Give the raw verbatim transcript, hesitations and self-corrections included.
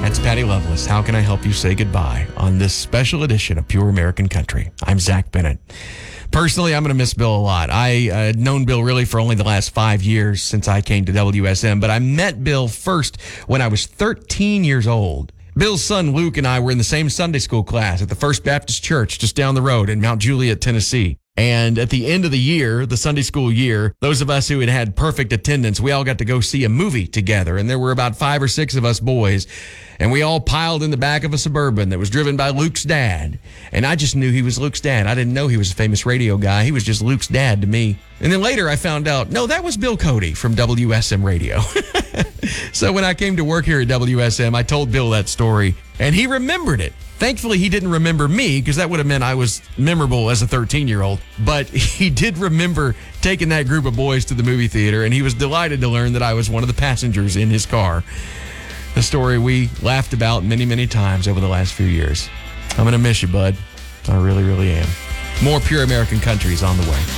That's Patty Loveless. How can I help you say goodbye on this special edition of Pure American Country? I'm Zach Bennett. Personally, I'm going to miss Bill a lot. I uh, had known Bill really for only the last five years since I came to W S M, but I met Bill first when I was thirteen years old. Bill's son Luke and I were in the same Sunday school class at the First Baptist Church just down the road in Mount Juliet, Tennessee. And at the end of the year, the Sunday school year, those of us who had had perfect attendance, we all got to go see a movie together. And there were about five or six of us boys. And we all piled in the back of a Suburban that was driven by Luke's dad. And I just knew he was Luke's dad. I didn't know he was a famous radio guy. He was just Luke's dad to me. And then later I found out, no, that was Bill Cody from W S M Radio. So when I came to work here at W S M, I told Bill that story, and he remembered it. Thankfully, he didn't remember me, because that would have meant I was memorable as a thirteen-year-old. But he did remember taking that group of boys to the movie theater, and he was delighted to learn that I was one of the passengers in his car. A story we laughed about many, many times over the last few years. I'm going to miss you, bud. I really, really am. More Pure American Country is on the way.